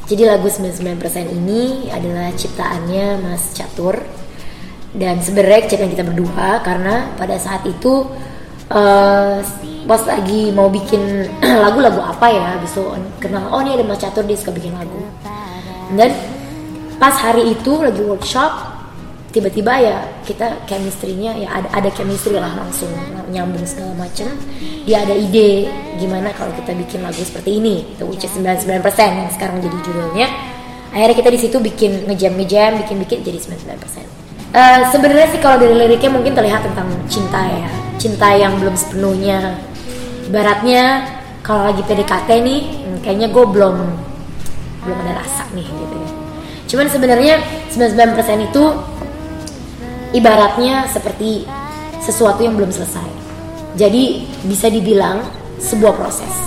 Jadi lagu 99% ini adalah ciptaannya Mas Catur. Dan sebenarnya ciptaan kita berdua, karena pada saat itu pas lagi mau bikin lagu-lagu apa ya, habis itu kenal, oh ini ada Mas Catur, dia suka bikin lagu. Dan pas hari itu lagi workshop, tiba-tiba ya kita chemistry-nya ya ada chemistry lah, langsung nyambung segala macem. Dia ada ide gimana kalau kita bikin lagu seperti ini, which is 99% yang sekarang jadi judulnya. Akhirnya kita di situ bikin ngejam bikin jadi 99%. Sebenarnya sih kalau dari liriknya mungkin terlihat tentang cinta ya, cinta yang belum sepenuhnya. Ibaratnya kalau lagi PDKT nih, kayaknya gue belum ada rasa nih gitu ya. Cuman sebenarnya 99% itu ibaratnya seperti sesuatu yang belum selesai. Jadi bisa dibilang sebuah proses.